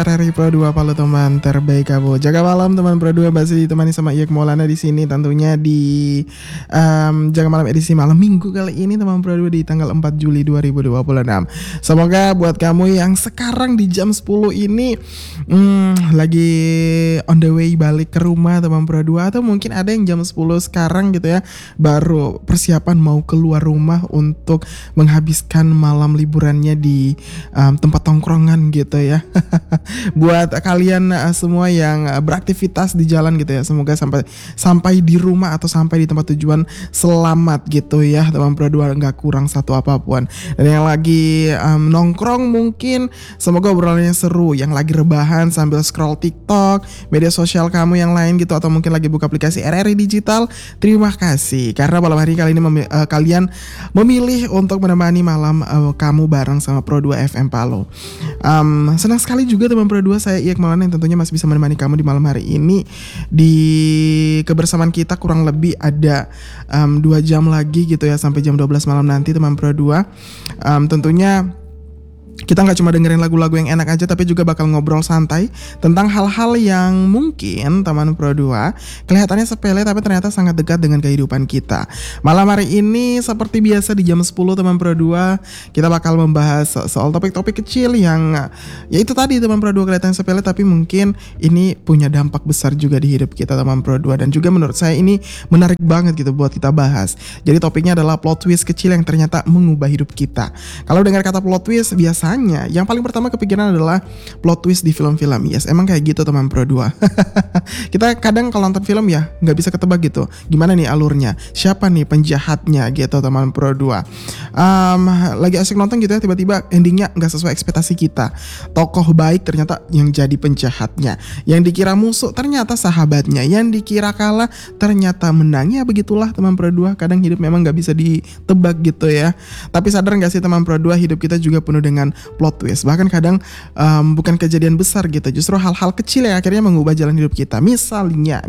RRI Pro 2 Palu teman terbaik kamu. Jaga malam teman Pro 2 masih ditemani sama Iyak Maulana di sini tentunya di Jaga Malam edisi malam Minggu kali ini teman Pro 2 di tanggal 4 Juli 2026. Semoga buat kamu yang sekarang di jam 10 ini lagi on the way balik ke rumah teman Pro 2, atau mungkin ada yang jam 10 sekarang gitu ya, baru persiapan mau keluar rumah untuk menghabiskan malam liburannya di tempat tongkrongan gitu ya. Buat kalian semua yang beraktivitas di jalan gitu ya, semoga sampai di rumah atau sampai di tempat tujuan selamat gitu ya teman Pro 2, nggak kurang satu apapun. Dan yang lagi nongkrong mungkin semoga obrolannya seru, yang lagi rebahan sambil scroll TikTok, media sosial kamu yang lain gitu, atau mungkin lagi buka aplikasi RRI Digital, terima kasih karena malam hari kali ini kalian memilih untuk menemani malam kamu bareng sama Pro 2 FM Palu. Senang sekali juga teman Pro 2, saya Iyak Maulana yang tentunya masih bisa menemani kamu di malam hari ini. Di kebersamaan kita kurang lebih ada 2 jam lagi gitu ya, sampai jam 12 malam nanti teman Pro 2. Tentunya kita nggak cuma dengerin lagu-lagu yang enak aja, tapi juga bakal ngobrol santai tentang hal-hal yang mungkin teman Pro 2 kelihatannya sepele tapi ternyata sangat dekat dengan kehidupan kita. Malam hari ini seperti biasa di jam 10 teman Pro 2 kita bakal membahas soal topik-topik kecil yang ya itu tadi teman Pro 2 kelihatannya sepele tapi mungkin ini punya dampak besar juga di hidup kita teman Pro 2, dan juga menurut saya ini menarik banget gitu buat kita bahas. Jadi topiknya adalah plot twist kecil yang ternyata mengubah hidup kita. Kalau dengar kata plot twist biasanya yang paling pertama kepikiran adalah plot twist di film-film. Yes, emang kayak gitu teman Pro 2. Kita kadang kalau nonton film ya nggak bisa ketebak gitu, gimana nih alurnya, siapa nih penjahatnya gitu teman Pro 2. Lagi asik nonton gitu ya, tiba-tiba endingnya nggak sesuai ekspektasi kita. Tokoh baik ternyata yang jadi penjahatnya, yang dikira musuh ternyata sahabatnya, yang dikira kalah ternyata menang. Ya begitulah teman Pro 2, kadang hidup memang nggak bisa ditebak gitu ya. Tapi sadar nggak sih teman Pro 2, hidup kita juga penuh dengan plot twist. Bahkan kadang bukan kejadian besar gitu, justru hal-hal kecil yang akhirnya mengubah jalan hidup kita. Misalnya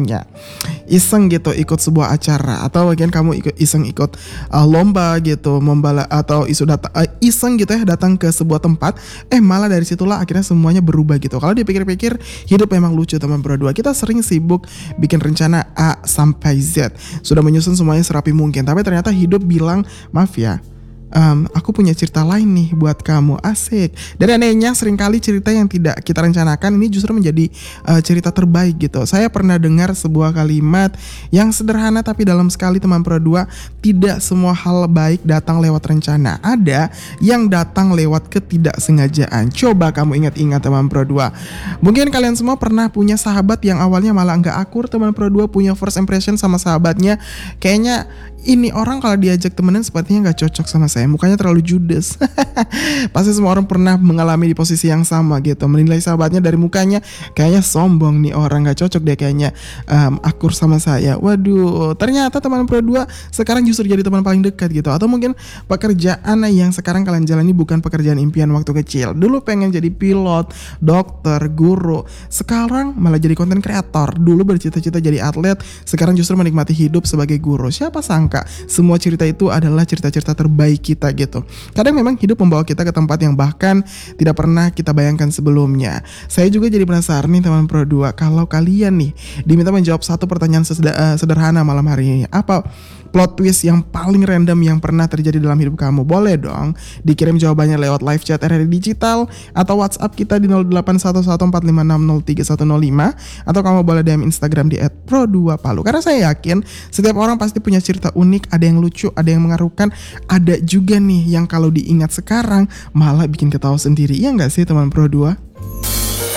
iseng gitu ikut sebuah acara, atau bagian kamu iseng ikut lomba gitu, atau iseng gitu ya datang ke sebuah tempat, malah dari situlah akhirnya semuanya berubah gitu. Kalau dipikir-pikir hidup memang lucu teman Pro 2. Kita sering sibuk bikin rencana A sampai Z, sudah menyusun semuanya serapi mungkin, tapi ternyata hidup bilang maaf ya, aku punya cerita lain nih buat kamu, asik. Dan anehnya seringkali cerita yang tidak kita rencanakan ini justru menjadi cerita terbaik gitu. Saya pernah dengar sebuah kalimat yang sederhana tapi dalam sekali teman Pro 2. Tidak semua hal baik datang lewat rencana, ada yang datang lewat ketidaksengajaan. Coba kamu ingat-ingat teman Pro 2. Mungkin kalian semua pernah punya sahabat yang awalnya malah nggak akur teman Pro 2, punya first impression sama sahabatnya, kayaknya ini orang kalau diajak temenan sepertinya nggak cocok sama saya, mukanya terlalu judes. Pasti semua orang pernah mengalami di posisi yang sama gitu, menilai sahabatnya dari mukanya, kayaknya sombong nih orang, nggak cocok deh kayaknya akur sama saya. Waduh, ternyata teman Pro 2 sekarang justru jadi teman paling dekat gitu. Atau mungkin pekerjaan yang sekarang kalian jalani bukan pekerjaan impian waktu kecil. Dulu pengen jadi pilot, dokter, guru, sekarang malah jadi konten kreator. Dulu bercita-cita jadi atlet, sekarang justru menikmati hidup sebagai guru. Siapa sangka semua cerita itu adalah cerita-cerita terbaik kita gitu. Kadang memang hidup membawa kita ke tempat yang bahkan tidak pernah kita bayangkan sebelumnya. Saya juga jadi penasaran nih teman Pro 2, kalau kalian nih diminta menjawab satu pertanyaan sederhana malam hari ini, apa plot twist yang paling random yang pernah terjadi dalam hidup kamu? Boleh dong dikirim jawabannya lewat live chat RRI Digital atau WhatsApp kita di 081145603105, atau kamu boleh DM Instagram di @pro2palu. Karena saya yakin setiap orang pasti punya cerita unik, ada yang lucu, ada yang mengharukan, ada juga nih yang kalau diingat sekarang malah bikin ketawa sendiri. Iya nggak sih teman Pro 2?